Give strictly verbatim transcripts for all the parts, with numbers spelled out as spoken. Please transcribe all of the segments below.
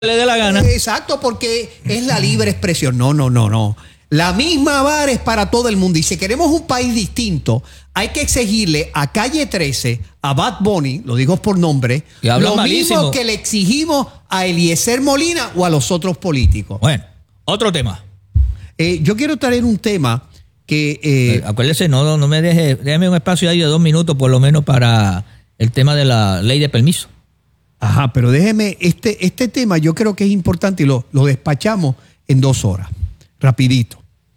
le dé la gana. Exacto, porque es la libre expresión. No, no, no, no. La misma vara es para todo el mundo. Y si queremos un país distinto, hay que exigirle a Calle trece, a Bad Bunny, lo digo por nombre, lo malísimo. mismo que le exigimos a Eliezer Molina o a los otros políticos. Bueno, otro tema. Eh, yo quiero traer un tema que... Eh, eh, acuérdese, no, no me deje, déjame un espacio ahí de dos minutos por lo menos para el tema de la ley de permiso. Ajá, pero déjeme, este, este tema yo creo que es importante y lo, lo despachamos en dos horas, rapidito.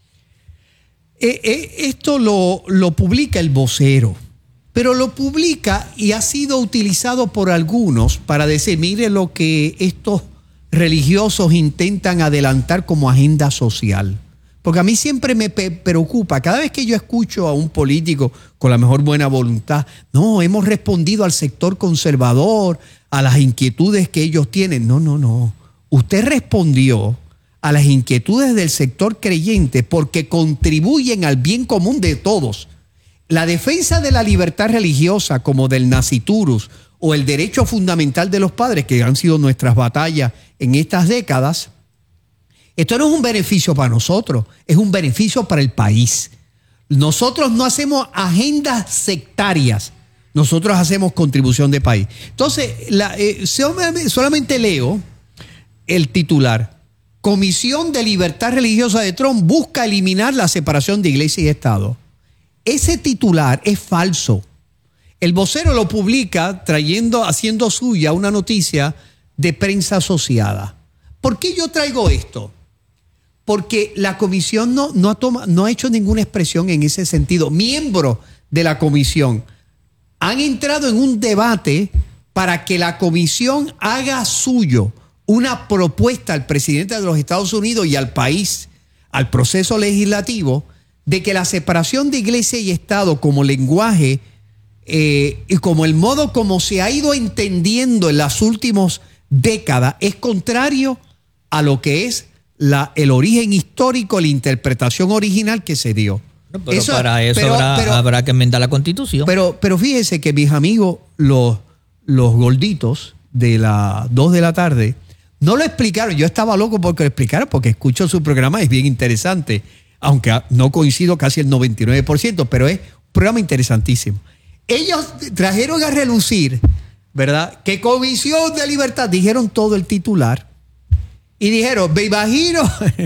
Eh, eh, esto lo, lo publica el vocero, pero lo publica y ha sido utilizado por algunos para decir, mire lo que estos religiosos intentan adelantar como agenda social. Porque a mí siempre me preocupa, cada vez que yo escucho a un político con la mejor buena voluntad, no, hemos respondido al sector conservador, a las inquietudes que ellos tienen. No, no, no. Usted respondió a las inquietudes del sector creyente porque contribuyen al bien común de todos. La defensa de la libertad religiosa como del naciturus o el derecho fundamental de los padres, que han sido nuestras batallas en estas décadas, esto no es un beneficio para nosotros, es un beneficio para el país. Nosotros no hacemos agendas sectarias, nosotros hacemos contribución de país. Entonces, la, eh, solamente leo el titular. Comisión de Libertad Religiosa de Trump busca eliminar la separación de iglesia y Estado. Ese titular es falso. El vocero lo publica trayendo, haciendo suya una noticia de prensa asociada. ¿Por qué yo traigo esto? Porque la comisión no, no, ha toma, no ha hecho ninguna expresión en ese sentido. Miembros de la comisión han entrado en un debate para que la comisión haga suyo una propuesta al presidente de los Estados Unidos y al país, al proceso legislativo, de que la separación de iglesia y Estado como lenguaje eh, y como el modo como se ha ido entendiendo en las últimas décadas es contrario a lo que es La, el origen histórico, la interpretación original que se dio. Pero eso, para eso pero, habrá, pero, habrá que enmendar la Constitución. Pero, pero fíjese que mis amigos, los, los gorditos de las dos de la tarde, no lo explicaron. Yo estaba loco porque lo explicaran, porque escucho su programa, es bien interesante, aunque no coincido casi el noventa y nueve por ciento, pero es un programa interesantísimo. Ellos trajeron a relucir, ¿verdad?, que Comisión de Libertad, dijeron todo el titular, y dijeron, me imagino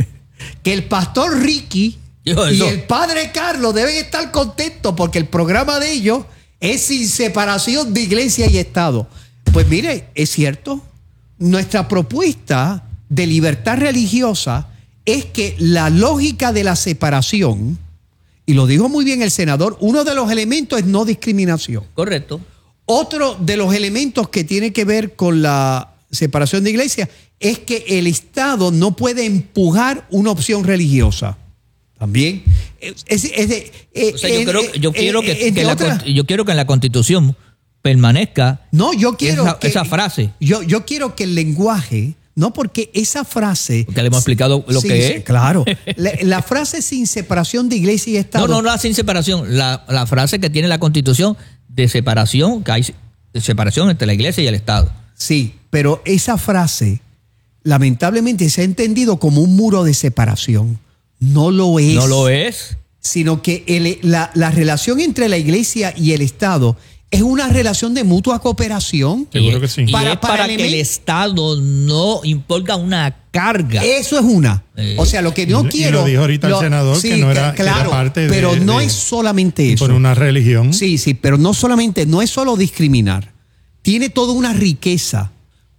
que el pastor Ricky y el padre Carlos deben estar contentos porque el programa de ellos es sin separación de iglesia y Estado. Pues mire, es cierto, nuestra propuesta de libertad religiosa es que la lógica de la separación, y lo dijo muy bien el senador, uno de los elementos es no discriminación. Correcto. Otro de los elementos que tiene que ver con la separación de iglesia es que el Estado no puede empujar una opción religiosa. También. Es, es, es de, eh, o sea, yo, eh, creo, yo, quiero eh, que, eh, que la, otra, yo quiero que en la Constitución permanezca no, yo quiero esa, que, esa frase. Yo, yo quiero que el lenguaje, no porque esa frase... Porque le hemos explicado lo sí, que sí, es. Claro. la, la frase sin separación de iglesia y Estado... No, no, no, la sin separación. La, la frase que tiene la Constitución de separación, que hay de separación entre la iglesia y el Estado. Sí, pero esa frase lamentablemente se ha entendido como un muro de separación. No lo es. No lo es. Sino que el, la, la relación entre la iglesia y el Estado es una relación de mutua cooperación. Seguro que sí. Y Para, es para, para que el Estado no imponga una carga. Eso es una. Eh. O sea, lo que no y, quiero... Y lo dijo ahorita lo, el senador, sí, que no era, claro, que era parte de... pero no de, es solamente eso. Por una religión. Sí, sí, pero no solamente, no es solo discriminar. Tiene toda una riqueza.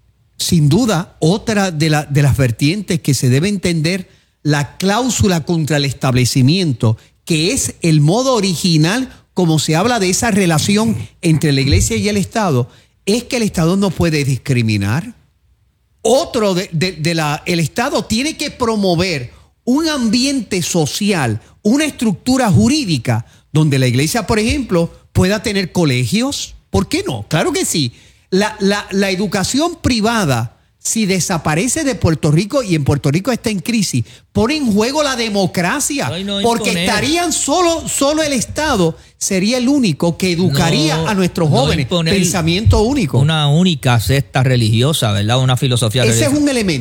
Sin duda, otra de, la, de las vertientes que se debe entender, la cláusula contra el establecimiento, que es el modo original como se habla de esa relación entre la iglesia y el Estado, es que el Estado no puede discriminar. Otro de, de, de la, el Estado tiene que promover un ambiente social, una estructura jurídica, donde la iglesia, por ejemplo, pueda tener colegios. ¿Por qué no? Claro que sí. La, la, la educación privada si desaparece de Puerto Rico y en Puerto Rico está en crisis, pone en juego la democracia, no, no porque imponer. estarían solo, solo el Estado sería el único que educaría No, a nuestros no jóvenes. imponer Pensamiento único. Una única secta religiosa, ¿verdad? Una filosofía Ese religiosa. es un elemento.